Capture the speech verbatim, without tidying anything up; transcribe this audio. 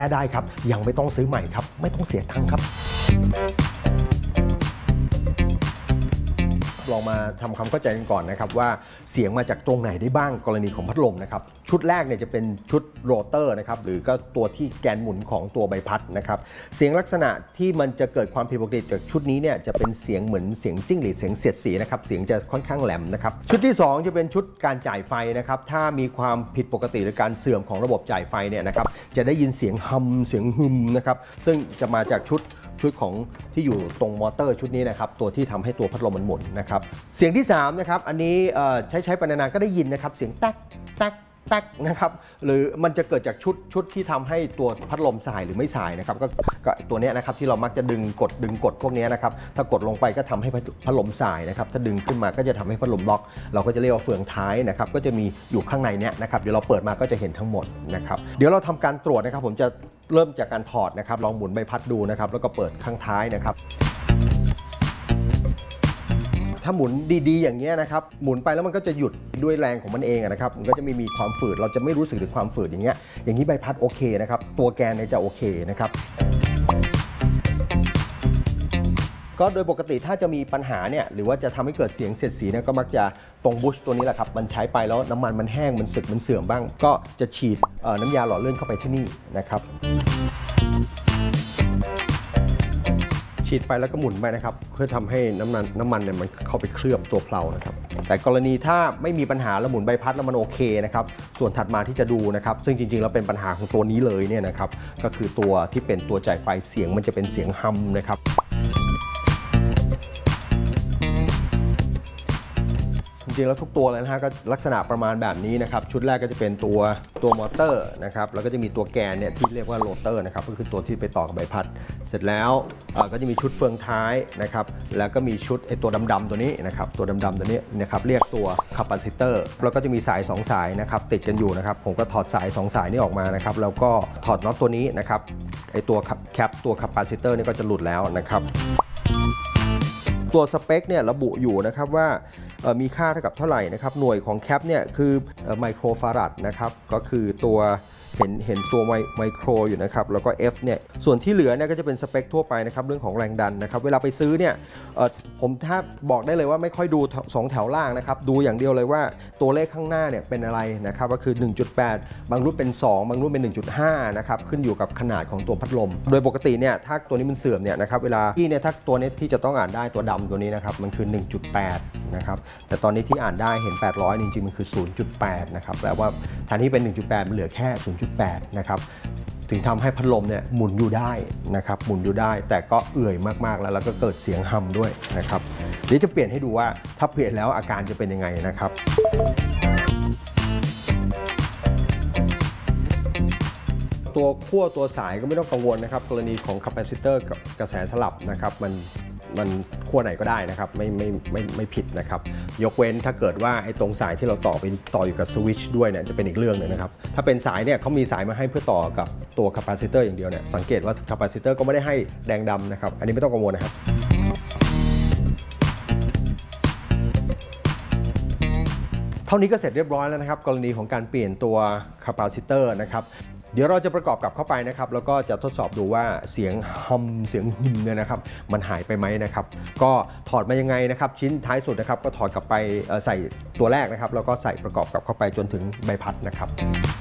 แก้ได้ครับยังไม่ต้องซื้อใหม่ครับไม่ต้องเสียตังค์ครับลองมาทำความเข้าใจกันก่อนนะครับว่าเสียงมาจากตรงไหนได้บ้างกรณีของพัดลมนะครับชุดแรกเนี่ยจะเป็นชุดโรเตอร์นะครับหรือก็ตัวที่แกนหมุนของตัวใบพัดนะครับเสียงลักษณะที่มันจะเกิดความผิดปกติจากชุดนี้เนี่ยจะเป็นเสียงเหมือนเสียงจิ้งหรีดเสียงเสียดสีนะครับเสียงจะค่อนข้างแหลมนะครับชุดที่สองจะเป็นชุดการจ่ายไฟนะครับถ้ามีความผิดปกติหรือการเสื่อมของระบบจ่ายไฟเนี่ยนะครับจะได้ยินเสียงฮัมเสียงฮึมนะครับซึ่งจะมาจากชุดชุดของที่อยู่ตรงมอเตอร์ชุดนี้นะครับตัวที่ทำให้ตัวพัดลมมันหมุนนะครับเสียงที่สามนะครับอันนี้ใช้ใช้ไปนานๆก็ได้ยินนะครับเสียงแต๊กแต๊กแต๊กนะครับหรือมันจะเกิดจากชุดชุดที่ทำให้ตัวพัดลมสายหรือไม่สายนะครับก็ก็ตัวนี้นะครับที่เรามักจะดึงกดดึงกดพวกนี้นะครับถ้ากดลงไปก็ทำให้พัดลมสายนะครับถ้าดึงขึ้นมาก็จะทำให้พัดลมล็อกเราก็จะเรียกว่าเฟืองท้ายนะครับก็จะมีอยู่ข้างในเนี้ยนะครับเดี๋ยวเราเปิดมาก็จะเห็นทั้งหมดนะครับเดี๋ยวเราทำการตรวจนะครับผมจะเริ่มจากการถอดนะครับลองหมุนใบพัดดูนะครับแล้วก็เปิดข้างท้ายนะครับถ้าหมุนดีๆอย่างเงี้ยนะครับหมุนไปแล้วมันก็จะหยุดด้วยแรงของมันเองนะครับมันก็จะไม่มีความฝืดเราจะไม่รู้สึกถึงความฝืดอย่างเงี้ยอย่างนี้ใบพัดโอเคนะครับตัวแกนเนี่ยจะโอเคนะครับก็โดยปกติถ้าจะมีปัญหาเนี่ยหรือว่าจะทำให้เกิดเสียงเสียดสีเนี่ยก็มักจะตรงบูชตัวนี้แหละครับมันใช้ไปแล้วน้ำมันมันแห้งมันสึกมันเสื่อมบ้างก็จะฉีดน้ำยาหล่อลื่นเข้าไปที่นี่นะครับฉีดไปแล้วก็หมุนไปนะครับเพื่อทำให้น้ำมันน้ำมันเนี่ยมันเข้าไปเคลือบตัวเพลานะครับแต่กรณีถ้าไม่มีปัญหาแล้วหมุนใบพัดแล้วมันโอเคนะครับส่วนถัดมาที่จะดูนะครับซึ่งจริงๆแล้วเป็นปัญหาของตัวนี้เลยเนี่ยนะครับก็คือตัวที่เป็นตัวจ่ายไฟเสียงมันจะเป็นเสียงฮัมนะครับจริงๆแล้วทุกตัวเลยนะฮะก็ลักษณะประมาณแบบนี้นะครับชุดแรกก็จะเป็นตัวตัวมอเตอร์นะครับแล้วก็จะมีตัวแกนเนี่ยที่เรียกว่าโรเตอร์นะครับก็คือตัวที่ไปต่อกับใบพัดเสร็จแล้วก็จะมีชุดเฟืองท้ายนะครับแล้วก็มีชุดไอตัวดำๆตัวนี้นะครับตัวดำๆตัวนี้นะครับเรียกตัวคาปาซิเตอร์แล้วก็จะมีสายสองสายนะครับติดกันอยู่นะครับผมก็ถอดสายสองสายนี้ออกมานะครับแล้วก็ถอดน็อตตัวนี้นะครับไอตัวแคปตัวคาปาซิเตอร์นี่ก็จะหลุดแล้วนะครับตัวสเปคเนี่ยระบุอยู่นะครับว่ามีค่าเท่ากับเท่าไหร่นะครับหน่วยของแคปเนี่ยคือไมโครฟาราดนะครับก็คือตัวเห็นเห็นตัวไมโครอยู่นะครับแล้วก็ F เนี่ยส่วนที่เหลือเนี่ยก็จะเป็นสเปคทั่วไปนะครับเรื่องของแรงดันนะครับเวลาไปซื้อเนี่ยผมถ้าบอกได้เลยว่าไม่ค่อยดูสองแถวล่างนะครับดูอย่างเดียวเลยว่าตัวเลขข้างหน้าเนี่ยเป็นอะไรนะครับก็คือ หนึ่งจุดแปด บางรุ่นเป็นสองบางรุ่นเป็น หนึ่งจุดห้า นะครับขึ้นอยู่กับขนาดของตัวพัดลมโดยปกติเนี่ยถ้าตัวนี้มันเสื่อมเนี่ยนะครับเวลาที่เนี่ยถ้าตัวนี้ที่จะต้องอ่านได้ตัวดำตัวนี้นะครับมันคือ หนึ่งจุดแปด นะครับแต่ตอนนี้ที่อ่านได้เห็นแปดร้อยจริงๆมันคือ ศูนย์จุดแปด นะครับแปลว่าแทนที่เป็น หนึ่งจุดแปด มันเหลือแค่ ศูนย์จุดแปด นะครับถึงทำให้พัดลมเนี่ยหมุนอยู่ได้นะครับหมุนอยู่ได้แต่ก็เอื่อยมากๆแล้วแล้วก็เกิดเสียงฮัมด้วยนะครับเดี๋ยวจะเปลี่ยนให้ดูว่าถ้าเปลี่ยนแล้วอาการจะเป็นยังไงนะครับตัวขั้วตัวสายก็ไม่ต้องกังวลนะครับกรณีของคาปาซิเตอร์กับกระแสสลับนะครับมันมันขั้วไหนก็ได้นะครับไม่ไม่ไม่ไม่ผิดนะครับยกเว้นถ้าเกิดว่าไอ้ตรงสายที่เราต่อไปต่ออยู่กับสวิตช์ด้วยเนี่ยจะเป็นอีกเรื่องหนึ่งนะครับถ้าเป็นสายเนี่ยเขามีสายมาให้เพื่อต่อกับตัวคาปาซิเตอร์อย่างเดียวเนี่ยสังเกตว่าคาปาซิเตอร์ก็ไม่ได้ให้แดงดำนะครับอันนี้ไม่ต้องกังวลนะครับเท่านี้ก็เสร็จเรียบร้อยแล้วนะครับกรณีของการเปลี่ยนตัวคาปาซิเตอร์นะครับเดี๋ยวเราจะประกอบกลับเข้าไปนะครับแล้วก็จะทดสอบดูว่าเสียงฮัมเสียงฮึมเนี่ยนะครับมันหายไปไหมนะครับก็ถอดมายังไงนะครับชิ้นท้ายสุดนะครับก็ถอดกลับไปใส่ตัวแรกนะครับแล้วก็ใส่ประกอบกลับเข้าไปจนถึงใบพัดนะครับ